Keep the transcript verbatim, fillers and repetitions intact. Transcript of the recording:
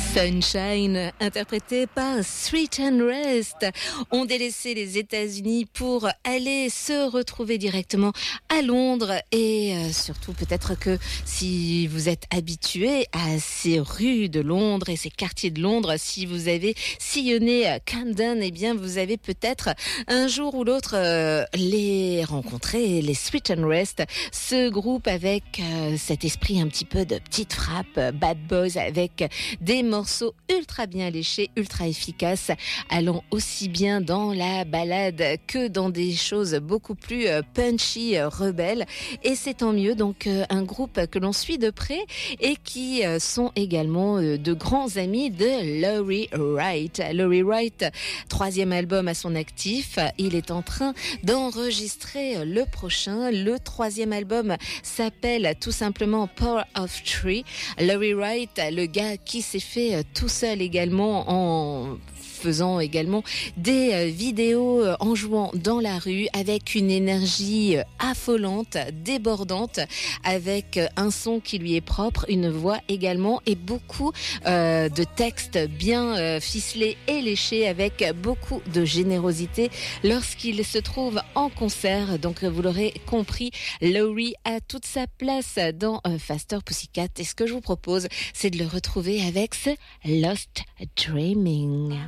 Sunshine, interprété par Street and Rest, ont délaissé les États-Unis pour aller se retrouver directement à Londres et euh, surtout peut-être que si vous êtes habitué à ces rues de Londres et ces quartiers de Londres, si vous avez sillonné Camden, eh bien vous avez peut-être un jour ou l'autre euh, les rencontrés, les Street and Rest, ce groupe avec euh, cet esprit un petit peu de petite frappe, euh, bad boys avec des morceaux ultra bien léchés, ultra efficaces, allant aussi bien dans la balade que dans des choses beaucoup plus punchy, rebelles. Et c'est tant mieux, donc un groupe que l'on suit de près et qui sont également de grands amis de Lori Wright. Lori Wright, troisième album à son actif, il est en train d'enregistrer le prochain. Le troisième album s'appelle tout simplement Power of Three. Lori Wright, le gars qui s'est fait tout seul également en faisant également des vidéos en jouant dans la rue avec une énergie affolante, débordante, avec un son qui lui est propre, une voix également et beaucoup euh, de textes bien euh, ficelés et léchés avec beaucoup de générosité lorsqu'il se trouve en concert. Donc vous l'aurez compris, Lori a toute sa place dans euh, Faster Pussycat et ce que je vous propose, c'est de le retrouver avec ce Lost Dreaming.